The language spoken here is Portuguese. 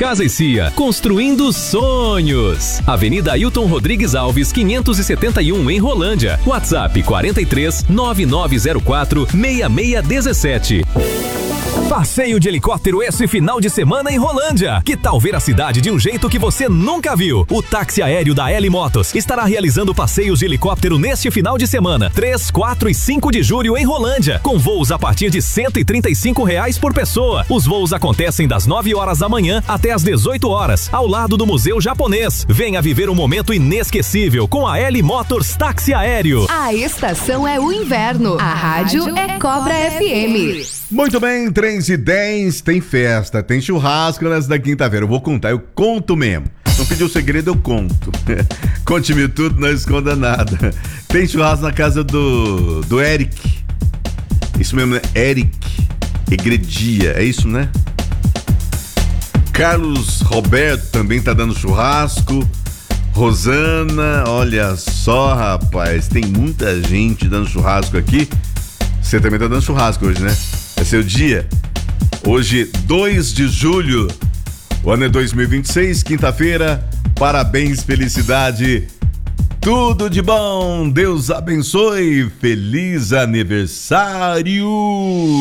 Casas Cia, construindo sonhos. Avenida Ailton Rodrigues Alves, 571 em Rolândia. WhatsApp 43 9904 6617. Passeio de helicóptero esse final de semana em Rolândia. Que tal ver a cidade de um jeito que você nunca viu? O táxi aéreo da L Motos estará realizando passeios de helicóptero neste final de semana, 3, 4 e 5 de julho em Rolândia, com voos a partir de R$135 por pessoa. Os voos acontecem das 9 horas da manhã até as 18 horas, ao lado do Museu Japonês. Venha viver um momento inesquecível com a L Motors Táxi Aéreo. A estação é o inverno. A rádio é Cobra FM. Muito bem, 3h10, tem festa, tem churrasco nessa quinta-feira. Eu vou contar, eu conto mesmo. Não pediu segredo, eu conto. Conte-me tudo, não esconda nada. Tem churrasco na casa do Eric. Isso mesmo, né? Eric Egredia, é isso, né? Carlos Roberto também tá dando churrasco. Rosana, olha só, rapaz, tem muita gente dando churrasco aqui. Você também tá dando churrasco hoje, né? É seu dia. Hoje, 2 de julho, o ano é 2026, quinta-feira. Parabéns, felicidade, tudo de bom. Deus abençoe. Feliz aniversário.